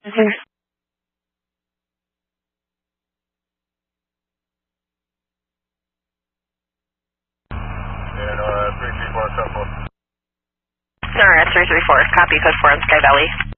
Mhm. And 334 Suffolk. Alright, 334. Copy, code 4 on Sky Valley.